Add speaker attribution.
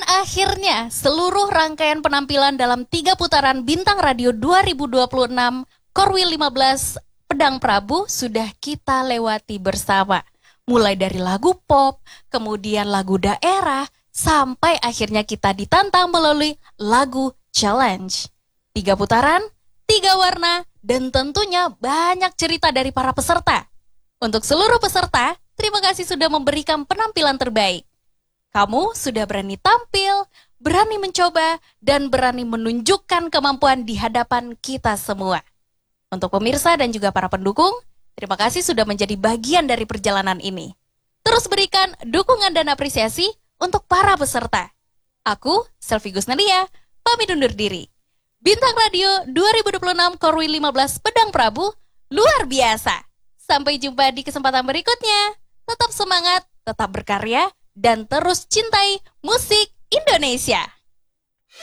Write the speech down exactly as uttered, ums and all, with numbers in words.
Speaker 1: akhirnya seluruh rangkaian penampilan dalam tiga putaran Bintang Radio dua ribu dua puluh enam Korwil lima belas Pedang Prabu sudah kita lewati bersama. Mulai dari lagu pop, kemudian lagu daerah, sampai akhirnya kita ditantang melalui lagu challenge. Tiga putaran, tiga warna, dan tentunya banyak cerita dari para peserta. Untuk seluruh peserta, terima kasih sudah memberikan penampilan terbaik. Kamu sudah berani tampil, berani mencoba, dan berani menunjukkan kemampuan di hadapan kita semua. Untuk pemirsa dan juga para pendukung, terima kasih sudah menjadi bagian dari perjalanan ini. Terus berikan dukungan dan apresiasi untuk para peserta. Aku, Selvi Gusnadia, pamit undur diri. Bintang Radio dua ribu dua puluh enam Korwil lima belas Pedang Prabu, luar biasa. Sampai jumpa di kesempatan berikutnya. Tetap semangat, tetap berkarya, dan terus cintai musik Indonesia.